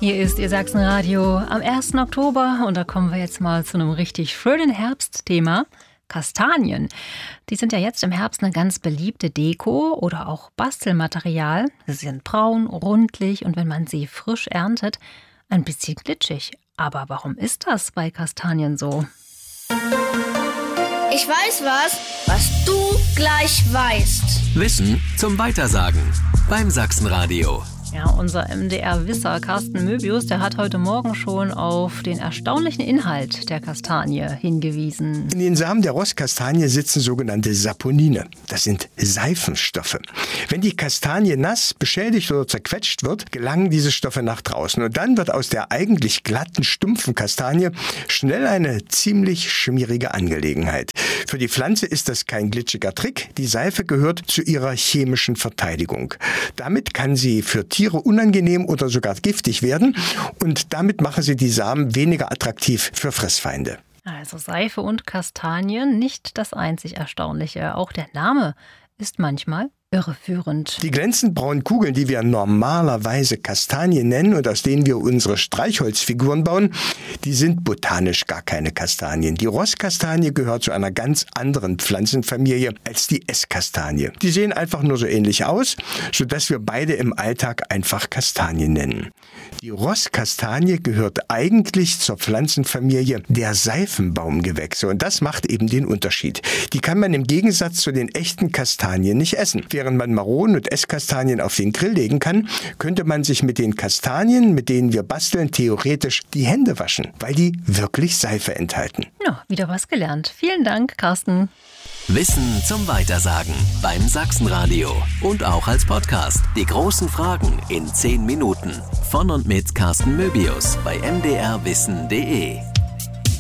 Hier ist Ihr Sachsenradio am 1. Oktober und da kommen wir jetzt mal zu einem richtig schönen Herbstthema. Kastanien. Die sind ja jetzt im Herbst eine ganz beliebte Deko oder auch Bastelmaterial. Sie sind braun, rundlich und wenn man sie frisch erntet, ein bisschen glitschig. Aber warum ist das bei Kastanien so? Ich weiß was du gleich weißt. Wissen zum Weitersagen beim Sachsenradio. Ja, unser MDR-Wisser Carsten Möbius, der hat heute Morgen schon auf den erstaunlichen Inhalt der Kastanie hingewiesen. In den Samen der Rosskastanie sitzen sogenannte Saponine. Das sind Seifenstoffe. Wenn die Kastanie nass, beschädigt oder zerquetscht wird, gelangen diese Stoffe nach draußen. Und dann wird aus der eigentlich glatten, stumpfen Kastanie schnell eine ziemlich schmierige Angelegenheit. Für die Pflanze ist das kein glitschiger Trick. Die Seife gehört zu ihrer chemischen Verteidigung. Damit kann sie für Tiere unangenehm oder sogar giftig werden und damit machen sie die Samen weniger attraktiv für Fressfeinde. Also Seife und Kastanien, nicht das einzig Erstaunliche. Auch der Name ist manchmal irreführend. Die glänzend braunen Kugeln, die wir normalerweise Kastanien nennen und aus denen wir unsere Streichholzfiguren bauen, die sind botanisch gar keine Kastanien. Die Rosskastanie gehört zu einer ganz anderen Pflanzenfamilie als die Esskastanie. Die sehen einfach nur so ähnlich aus, sodass wir beide im Alltag einfach Kastanien nennen. Die Rosskastanie gehört eigentlich zur Pflanzenfamilie der Seifenbaumgewächse und das macht eben den Unterschied. Die kann man im Gegensatz zu den echten Kastanien nicht essen. Während man Maronen und Esskastanien auf den Grill legen kann, könnte man sich mit den Kastanien, mit denen wir basteln, theoretisch die Hände waschen, weil die wirklich Seife enthalten. Ja, wieder was gelernt. Vielen Dank, Carsten. Wissen zum Weitersagen beim Sachsenradio und auch als Podcast. Die großen Fragen in 10 Minuten. Von und mit Carsten Möbius bei mdrwissen.de.